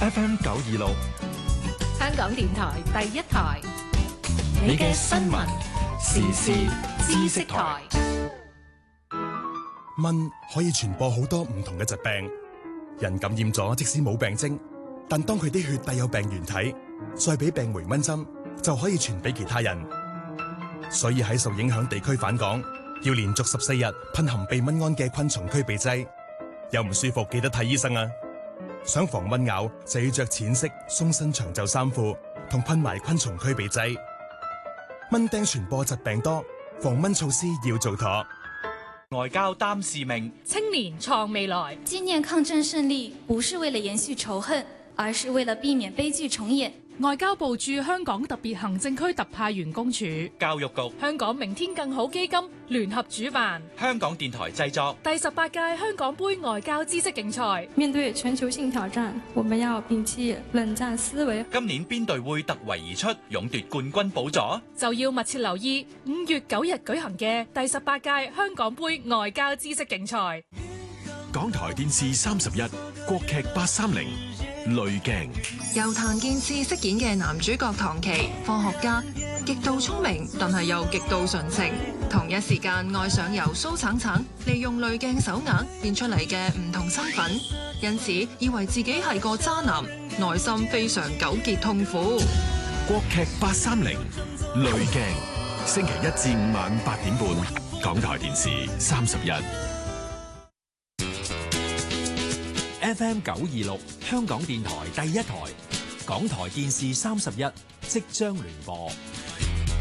FM 926， 香港電台第一台， 你嘅新聞時事知識台。 蚊可以傳播好多唔同嘅疾病，人感染咗即使冇病徵，但當佢啲血帶有病原體，再俾病回蚊針，就可以傳俾其他人。所以喺受影響地區返港，要連續14日噴含避蚊胺嘅昆蟲驅避劑。有唔舒服記得睇醫生啊！想防蚊咬就要着淺色鬆身長袖衫褲，同噴埋昆蟲驅避劑。蚊叮傳播疾病多，防蚊措施要做妥。 外交擔使命， 青年創未來。 紀念抗戰勝利，不是為了延續仇恨，而是為了避免悲劇重演。 外交部駐香港特別行政區特派員公署、 教育局、 香港明天更好基金聯合主辦， 香港電台製作第18屆香港杯外交知識競賽。 面對全球性挑戰，我們要摒棄冷戰思維。 今年邊隊會突圍而出，勇奪冠軍寶座？ 就要密切留意5月9日舉行嘅第18屆香港杯外交知識競賽。 港台電視31，國劇830。濾鏡由譚建次飾演嘅男主角唐琪，科學家，極度聰明，但係又極度純情。同一時間愛上由蘇橙橙利用濾鏡手鐲變出嚟嘅唔同身份，因此以為自己係個渣男，內心非常糾結痛苦。 國劇830，濾鏡，星期1至5晚8點半，港台電視31。 FM 926，香港電台第一台，港台電視31即將聯播。